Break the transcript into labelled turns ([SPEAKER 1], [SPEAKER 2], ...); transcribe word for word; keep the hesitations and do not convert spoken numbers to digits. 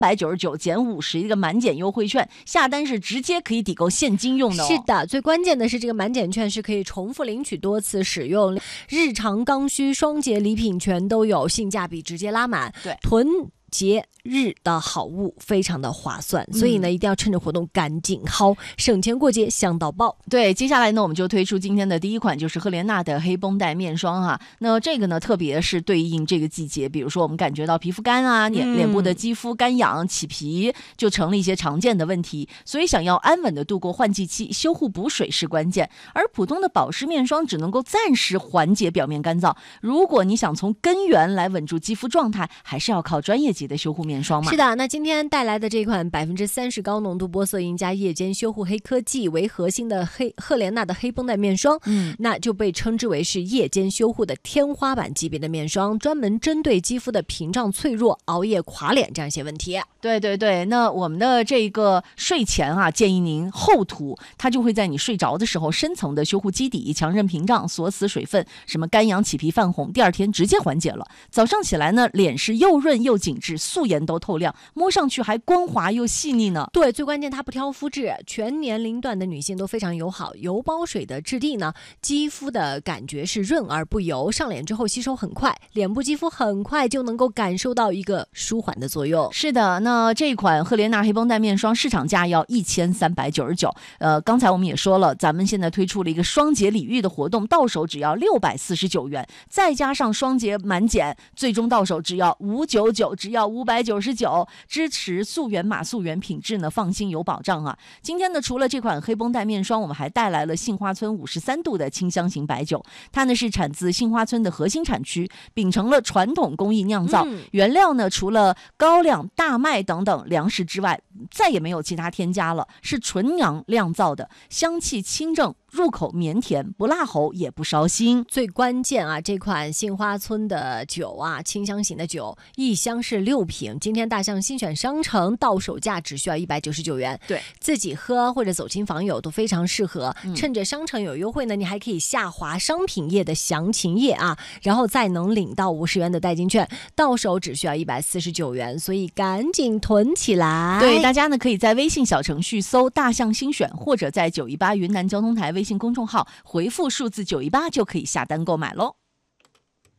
[SPEAKER 1] 百九十九减五十一个满减优惠券，下单是直接可以抵购现金用的、哦。
[SPEAKER 2] 是的，最关键的是这个满减券是可以重复领取多次使用，日常刚需双节礼品全都有，性价比直接拉满。
[SPEAKER 1] 对，
[SPEAKER 2] 囤节日的好物非常的划算，所以呢一定要趁着活动赶紧薅，省钱过节香到爆。
[SPEAKER 1] 对，接下来呢我们就推出今天的第一款，就是赫莲娜的黑绷带面霜啊。那这个呢特别是对应这个季节，比如说我们感觉到皮肤干啊，脸、嗯、脸部的肌肤干痒起皮，就成了一些常见的问题，所以想要安稳的度过换季期，修护补水是关键。而普通的保湿面霜只能够暂时缓解表面干燥，如果你想从根源来稳住肌肤状态，还是要靠专业级的修护面霜嘛。
[SPEAKER 2] 是的，那今天带来的这款百分之三十高浓度玻色因加夜间修护黑科技为核心的黑赫莲娜的黑绷带面霜，嗯，那就被称之为是夜间修护的天花板级别的面霜，专门针对肌肤的屏障脆弱、熬夜垮脸这样一些问题。
[SPEAKER 1] 对对对，那我们的这个睡前啊，建议您厚涂，它就会在你睡着的时候深层的修护基底，强韧屏障，锁死水分，什么干痒起皮泛红，第二天直接缓解了。早上起来呢，脸是又润又紧致，素颜都透亮，摸上去还光滑又细腻呢。
[SPEAKER 2] 对，最关键它不挑肤质，全年龄段的女性都非常友好。油包水的质地呢，肌肤的感觉是润而不油，上脸之后吸收很快，脸部肌肤很快就能够感受到一个舒缓的作用。
[SPEAKER 1] 是的，那这款赫莲娜黑绷带面霜市场价要一千三百九十九，呃，刚才我们也说了，咱们现在推出了一个双节礼遇的活动，到手只要六百四十九元，再加上双节满减，最终到手只要五百九十九，只要五百九十九，支持溯源码溯源，品质呢放心有保障啊。今天呢，除了这款黑绷带面霜，我们还带来了杏花村五十三度的清香型白酒，它呢是产自杏花村的核心产区，秉承了传统工艺酿造，嗯、原料呢除了高粱、大麦等等粮食之外，再也没有其他添加了，是纯娘酿造的，香气清正，入口绵甜，不辣喉也不烧心。
[SPEAKER 2] 最关键啊，这款杏花村的酒啊，清香型的酒，一箱是六瓶，今天大象新选商城到手价只需要一百九十九元。
[SPEAKER 1] 对，
[SPEAKER 2] 自己喝或者走亲访友都非常适合。嗯、趁着商城有优惠呢，你还可以下滑商品页的详情页啊，然后再能领到五十元的代金券，到手只需要一百四十九元，所以赶紧囤起来。
[SPEAKER 1] 对，大家呢可以在微信小程序搜大象新选，或者在九一八云南交通台微信公众号回复数字九一八就可以下单购买喽。